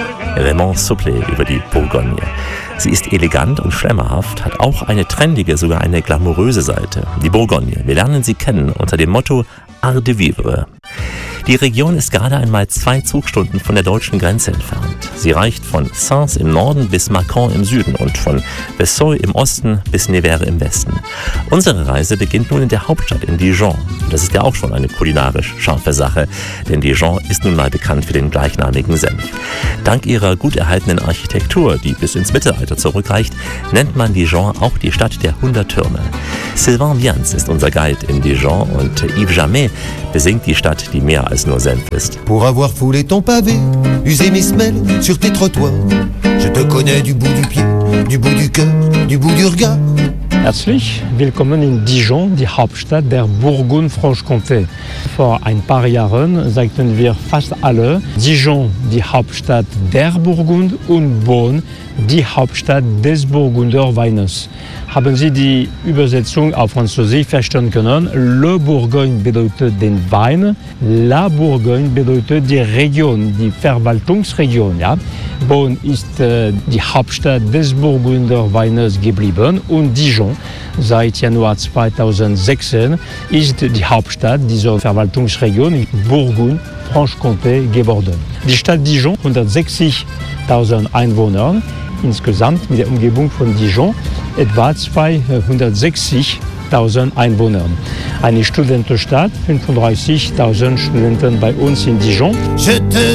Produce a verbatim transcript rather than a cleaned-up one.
Raymond Supplé über die Bourgogne. Sie ist elegant und schlemmerhaft, hat auch eine trendige, sogar eine glamouröse Seite. Die Bourgogne, wir lernen sie kennen unter dem Motto Art de Vivre. Die Region ist gerade einmal zwei Zugstunden von der deutschen Grenze entfernt. Sie reicht von Sens im Norden bis Mâcon im Süden und von Vesoul im Osten bis Nevers im Westen. Unsere Reise beginnt nun in der Hauptstadt in Dijon. Das ist ja auch schon eine kulinarisch scharfe Sache, denn Dijon ist nun mal bekannt für den gleichnamigen Senf. Dank ihrer gut erhaltenen Architektur, die bis ins Mittelalter zurückreicht, nennt man Dijon auch die Stadt der hundert Türme. Sylvain Vianz ist unser Guide in Dijon und Yves Jamais besingt die Stadt, die mehr als nur Senf ist. Pour avoir foulé ton pavé, usé mes semelles sur tes trottoirs, je te connais du bout du pied, du bout du cœur, du bout du regard. Herzlich willkommen in Dijon, die Hauptstadt der Bourgogne-Franche-Comté. Vor ein paar Jahren sagten wir fast alle, Dijon die Hauptstadt der Burgund und Beaune die Hauptstadt des Burgunder Weines. Haben Sie die Übersetzung auf Französisch verstehen können? Le Bourgogne bedeutet den Wein, La Bourgogne bedeutet die Region, die Verwaltungsregion. Ja? Beaune ist äh, die Hauptstadt des Burgunder Weines geblieben und Dijon seit Januar zweitausendsechzehn ist die Hauptstadt dieser Verwaltungsregion in Bourgogne-Franche-Comté geworden. Die Stadt Dijon, hundertsechzigtausend Einwohner, insgesamt mit der Umgebung von Dijon etwa zweihundertsechzigtausend Einwohner. Eine Studentenstadt, fünfunddreißigtausend Studenten bei uns in Dijon. Je te